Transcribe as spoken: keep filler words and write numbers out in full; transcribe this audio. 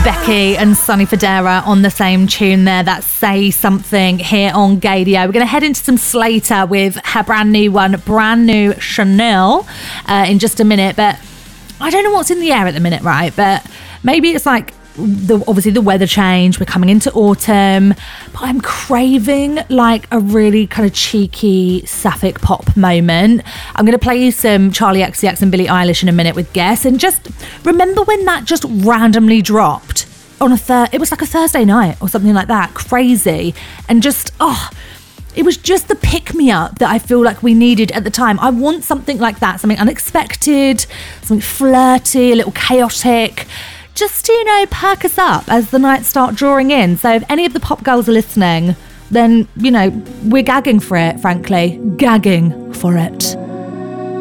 Becky and Sonny Fodera on the same tune there. That's Say Something here on Gaydio. We're going to head into some Slater with her brand new one, Brand New Chanel, uh, in just a minute. But I don't know what's in the air at the minute, right? But maybe it's like the obviously the weather change. We're coming into autumn, but I'm craving like a really kind of cheeky sapphic pop moment. I'm going to play you some Charlie X C X and Billie Eilish in a minute with Guess, and just remember when that just randomly dropped on a thir- it was like a Thursday night or something like that, crazy, and just oh it was just the pick-me-up that I feel like we needed at the time. I want something like that, something unexpected, something flirty, a little chaotic, just to, you know, perk us up as the nights start drawing in. So if any of the pop girls are listening, then, you know, we're gagging for it, frankly. Gagging for it.